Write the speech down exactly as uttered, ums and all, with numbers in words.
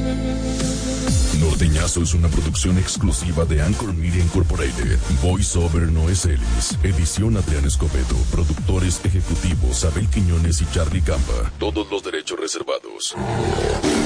Norteñazo es una producción exclusiva de Anchor Media Incorporated. Voice Over Noé Celis. Edición Adrián Escobedo. Productores ejecutivos Abel Quiñones y Charlie Campa. Todos los derechos reservados.